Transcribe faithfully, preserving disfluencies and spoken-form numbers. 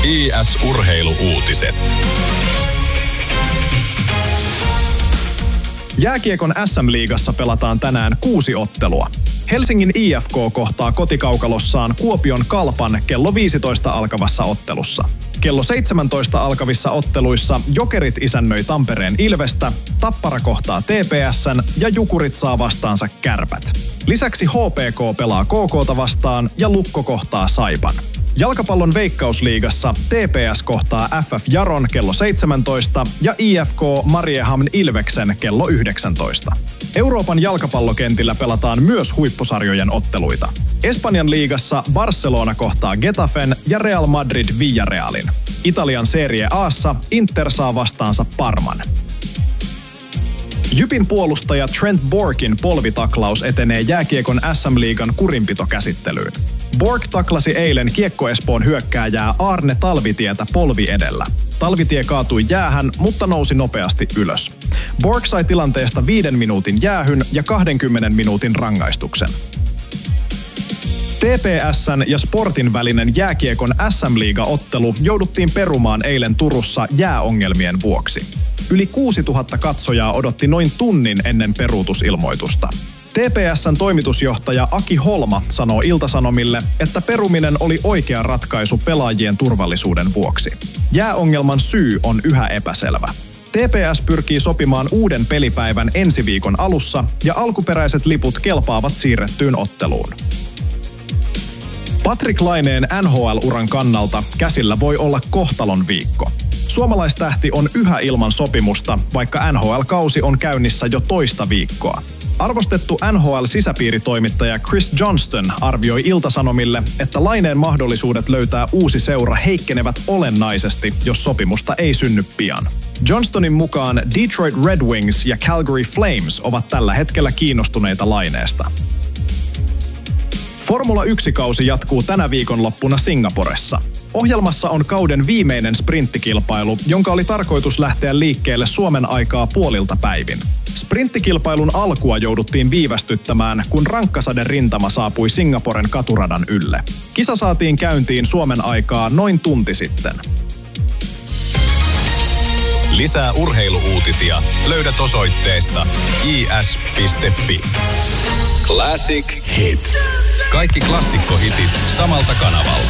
I S-urheiluuutiset. Jääkiekon äs äm-liigassa pelataan tänään kuusi ottelua. Helsingin I F K kohtaa kotikaukalossaan Kuopion Kalpan kello viisitoista alkavassa ottelussa. Kello seitsemäntoista alkavissa otteluissa Jokerit isännöi Tampereen Ilvestä, Tappara kohtaa T P S:n ja Jukurit saa vastaansa Kärpät. Lisäksi H P K pelaa K K:ta vastaan ja Lukko kohtaa Saipan. Jalkapallon Veikkausliigassa T P S kohtaa F F Jaron kello seitsemäntoista ja I F K Mariehamn Ilveksen kello yhdeksäntoista. Euroopan jalkapallokentillä pelataan myös huippusarjojen otteluita. Espanjan liigassa Barcelona kohtaa Getafen ja Real Madrid Villarrealin. Italian Serie A:ssa Inter saa vastaansa Parman. Jypin puolustaja Trent Bourken polvitaklaus etenee jääkiekon äs äm-liigan kurinpitokäsittelyyn. Borg taklasi eilen Kiekko Espoon hyökkääjää Aarne Talvitietä polvi edellä. Talvitie kaatui jäähän, mutta nousi nopeasti ylös. Borg sai tilanteesta viiden minuutin jäähyn ja kahdenkymmenen minuutin rangaistuksen. T P S:n ja Sportin välinen jääkiekon äs äm-liiga-ottelu jouduttiin perumaan eilen Turussa jääongelmien vuoksi. Yli kuusituhatta katsojaa odotti noin tunnin ennen peruutusilmoitusta. T P S:n toimitusjohtaja Aki Holma sanoo Ilta-Sanomille, että peruminen oli oikea ratkaisu pelaajien turvallisuuden vuoksi. Jääongelman syy on yhä epäselvä. T P S pyrkii sopimaan uuden pelipäivän ensi viikon alussa ja alkuperäiset liput kelpaavat siirrettyyn otteluun. Patrik Laineen N H L-uran kannalta käsillä voi olla kohtalon viikko. Suomalaistähti on yhä ilman sopimusta, vaikka N H L-kausi on käynnissä jo toista viikkoa. Arvostettu N H L-sisäpiiritoimittaja Chris Johnston arvioi Ilta-Sanomille, että Laineen mahdollisuudet löytää uusi seura heikkenevät olennaisesti, jos sopimusta ei synny pian. Johnstonin mukaan Detroit Red Wings ja Calgary Flames ovat tällä hetkellä kiinnostuneita Laineesta. Formula yksi-kausi jatkuu tänä viikonloppuna Singaporessa. Ohjelmassa on kauden viimeinen sprinttikilpailu, jonka oli tarkoitus lähteä liikkeelle Suomen aikaa puolilta päivin. Sprinttikilpailun alkua jouduttiin viivästyttämään, kun rankkasade rintama saapui Singaporen katuradan ylle. Kisa saatiin käyntiin Suomen aikaa noin tunti sitten. Lisää urheiluuutisia löydät osoitteesta i s piste f i. Classic Hits. Kaikki klassikkohitit samalta kanavalta.